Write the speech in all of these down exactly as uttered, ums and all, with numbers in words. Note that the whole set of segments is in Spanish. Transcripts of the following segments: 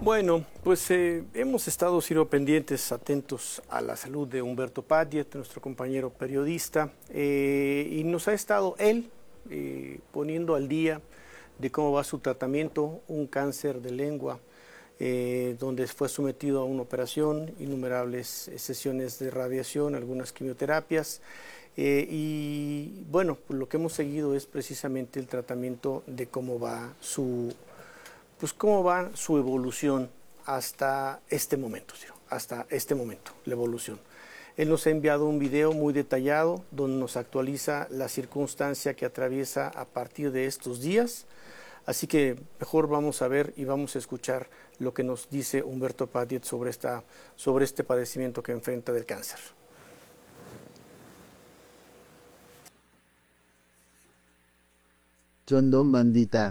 Bueno, pues eh, hemos estado sido pendientes, atentos a la salud de Humberto Patiet, nuestro compañero periodista, eh, y nos ha estado él eh, poniendo al día de cómo va su tratamiento, un cáncer de lengua, eh, donde fue sometido a una operación, innumerables sesiones de radiación, algunas quimioterapias, eh, y bueno, pues lo que hemos seguido es precisamente el tratamiento de cómo va su pues cómo va su evolución hasta este momento, Ciro, hasta este momento, la evolución. Él nos ha enviado un video muy detallado donde nos actualiza la circunstancia que atraviesa a partir de estos días. Así que mejor vamos a ver y vamos a escuchar lo que nos dice Humberto Patiet sobre, esta, sobre este padecimiento que enfrenta del cáncer. Chondo Bandita.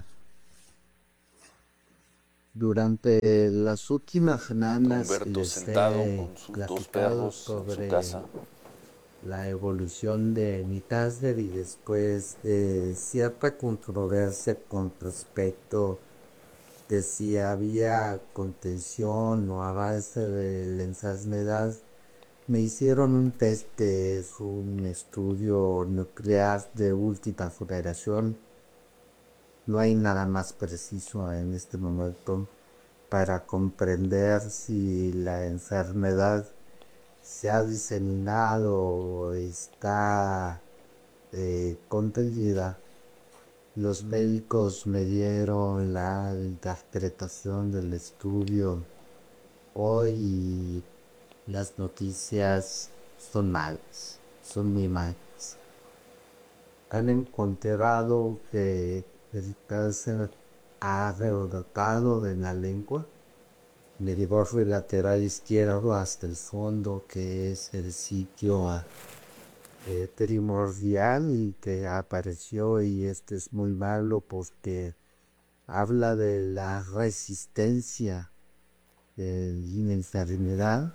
Durante las últimas semanas Humberto les sentado he con sus dos platicado perros en su sobre casa. la evolución de mi cáncer y después de cierta controversia con respecto de si había contención o avance de la enfermedad. Me hicieron un test que es un estudio nuclear de última generación. No hay nada más preciso en este momento para comprender si la enfermedad se ha diseminado o está eh, contenida. Los médicos me dieron la interpretación del estudio hoy y las noticias son malas, son muy malas. Han encontrado que el cáncer ha rebotado de la lengua, del borde lateral izquierdo hasta el fondo, que es el sitio eh, primordial y que apareció, y este es muy malo porque habla de la resistencia de la enfermedad.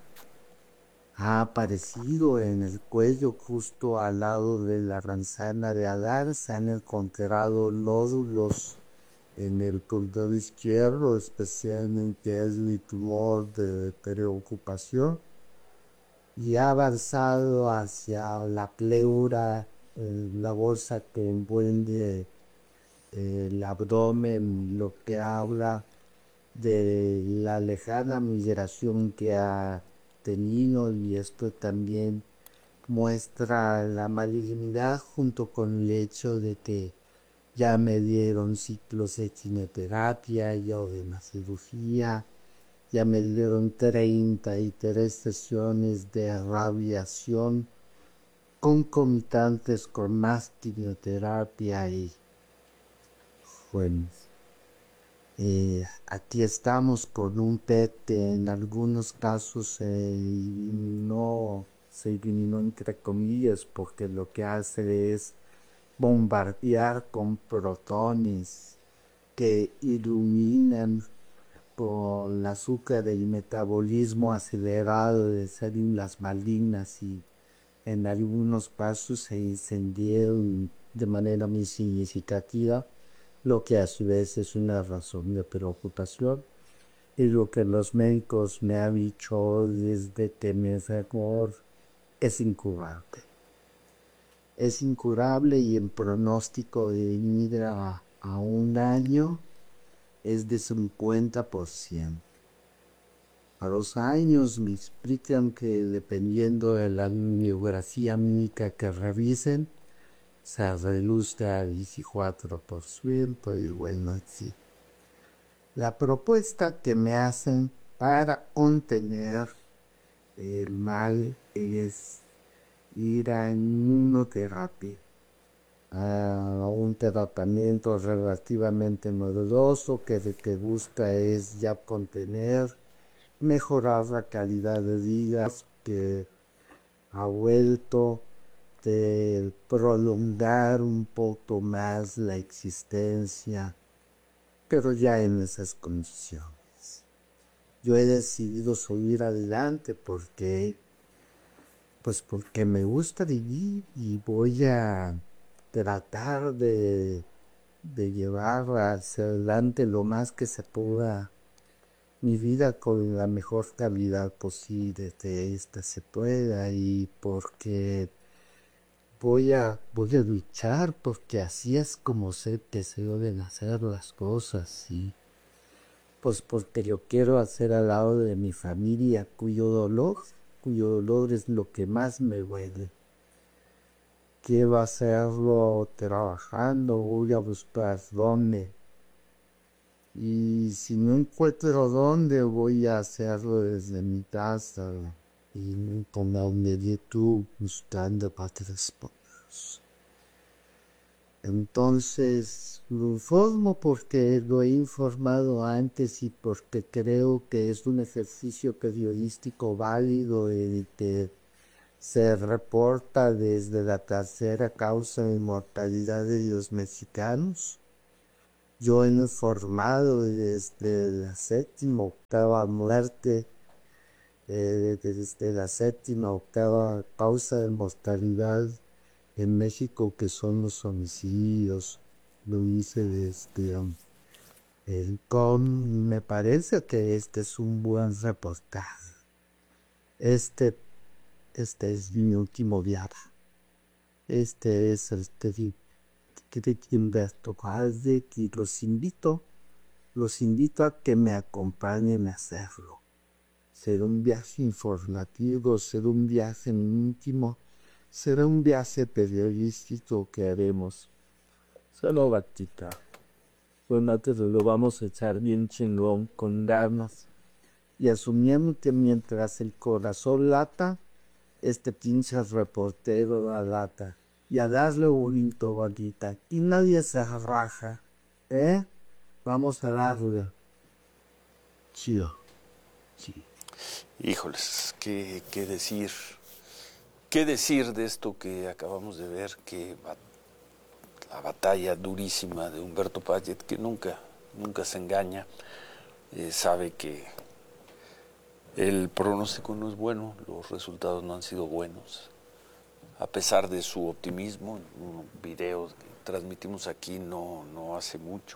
Ha aparecido en el cuello justo al lado de la manzana de Adán. Se han encontrado nódulos en el cordón izquierdo, especialmente es mi tumor de preocupación, y ha avanzado hacia la pleura, eh, la bolsa que envuelve eh, el abdomen, lo que habla de la lejana migración que ha tenido, y esto también muestra la malignidad junto con el hecho de que ya me dieron ciclos de quimioterapia y de la cirugía, ya me dieron treinta y tres sesiones de radiación concomitantes con más quimioterapia y bueno, eh, aquí estamos con un P E T que en algunos casos eh, no se eliminó entre comillas porque lo que hace es bombardear con protones que iluminan por el azúcar del metabolismo acelerado de células malignas, y en algunos casos se incendiaron de manera muy significativa, lo que a su vez es una razón de preocupación. Y lo que los médicos me han dicho desde que me enfermó es incurable. Es incurable y el pronóstico de vida a un año es de cincuenta por ciento. A los años me explican que dependiendo de la biografía médica que revisen, se reduce a veinticuatro por ciento y bueno, sí. La propuesta que me hacen para contener el mal es ir a inmunoterapia, a un tratamiento relativamente novedoso que lo que busca es ya contener, mejorar la calidad de vida, que ha vuelto de prolongar un poco más la existencia, pero ya en esas condiciones. Yo he decidido seguir adelante porque, pues porque me gusta vivir y voy a tratar de, de llevar hacia adelante lo más que se pueda mi vida con la mejor calidad posible de esta se pueda, y porque voy a, voy a luchar, porque así es como sé que se deben hacer las cosas, y pues porque yo quiero hacer al lado de mi familia, cuyo dolor, cuyo dolor es lo que más me duele. Quiero hacerlo trabajando, voy a buscar dónde. Y si no encuentro dónde, voy a hacerlo desde mi casa y con la YouTube buscando patrocinadores. Entonces lo informo porque lo he informado antes y porque creo que es un ejercicio periodístico válido el que se reporta desde la tercera causa de mortalidad de los mexicanos. Yo he informado desde la séptima, octava muerte, eh, desde la séptima, octava causa de mortalidad en México, que son los homicidios. Lo hice desde um, el C O M. Me parece que este es un buen reportaje. Este, este es mi último viaje. Este es el que de Humberto Valde, y los invito, los invito a que me acompañen a hacerlo. Será un viaje informativo, será un viaje íntimo, será un viaje periodístico que haremos. Solo batita. Pues antes lo vamos a echar bien chingón, con ganas. Y asumiendo que mientras el corazón lata, este pinche reportero da lata. Y a darle bonito, batita. Y nadie se raja. ¿Eh? Vamos a darle. Chido. Sí. Híjoles, ¿qué, qué decir? ¿Qué decir de esto que acabamos de ver? Que va, la batalla durísima de Humberto Padlet, que nunca, nunca se engaña, eh, sabe que el pronóstico no es bueno, los resultados no han sido buenos. A pesar de su optimismo, un video que transmitimos aquí no, no hace mucho,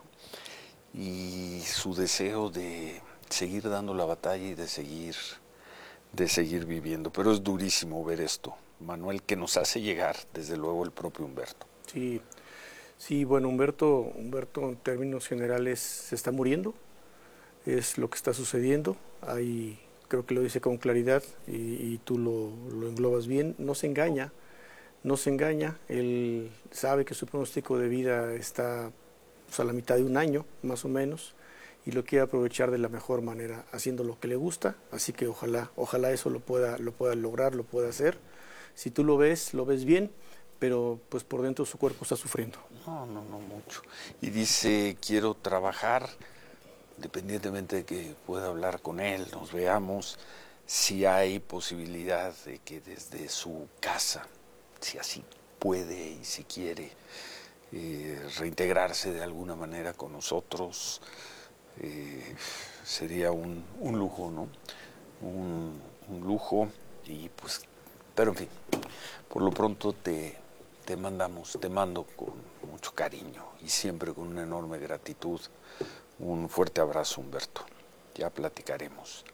y su deseo de seguir dando la batalla y de seguir, de seguir viviendo. Pero es durísimo ver esto, Manuel, que nos hace llegar, desde luego, el propio Humberto. Sí, sí, bueno, Humberto, Humberto en términos generales se está muriendo, es lo que está sucediendo. Hay, creo que lo dice con claridad y, y tú lo, lo englobas bien, no se engaña. No se engaña, él sabe que su pronóstico de vida está pues, a la mitad de un año, más o menos, y lo quiere aprovechar de la mejor manera, haciendo lo que le gusta, así que ojalá, ojalá eso lo pueda, lo pueda lograr, lo pueda hacer. Si tú lo ves, lo ves bien, pero pues por dentro su cuerpo está sufriendo. No, no, no mucho. Y dice, quiero trabajar, independientemente de que pueda hablar con él, nos veamos, si hay posibilidad de que desde su casa, si así puede y si quiere, eh, reintegrarse de alguna manera con nosotros, eh, sería un, un lujo, ¿no? Un, un lujo, y pues, pero en fin, por lo pronto te, te mandamos, te mando con mucho cariño y siempre con una enorme gratitud un fuerte abrazo, Humberto. Ya platicaremos.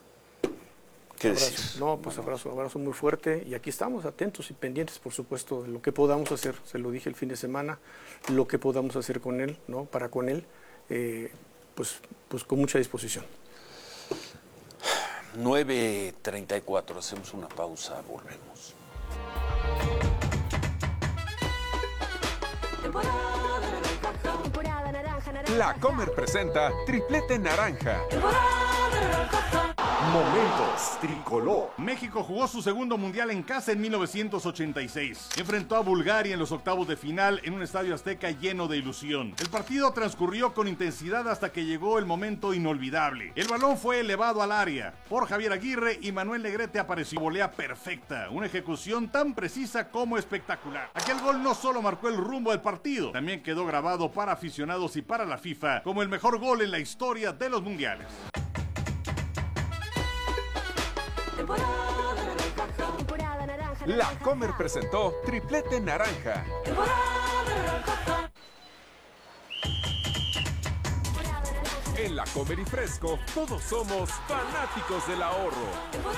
¿Qué abrazo. decir? No, pues Bueno, abrazo, abrazo muy fuerte, y aquí estamos atentos y pendientes, por supuesto, de lo que podamos hacer. Se lo dije el fin de semana, lo que podamos hacer con él, ¿no? Para con él, eh, pues, pues con mucha disposición. nueve treinta y cuatro, hacemos una pausa, volvemos. La Comer presenta Triplete Naranja. Momentos tricolor. México jugó su segundo mundial en casa en mil novecientos ochenta y seis. Enfrentó a Bulgaria en los octavos de final en un estadio azteca lleno de ilusión. El partido transcurrió con intensidad hasta que llegó el momento inolvidable. El balón fue elevado al área por Javier Aguirre y Manuel Negrete apareció. Volea perfecta, una ejecución tan precisa como espectacular. Aquel gol no solo marcó el rumbo del partido, también quedó grabado para aficionados y para la FIFA como el mejor gol en la historia de los mundiales. La Comer presentó Triplete Naranja. En La Comer y Fresco, todos somos fanáticos del ahorro.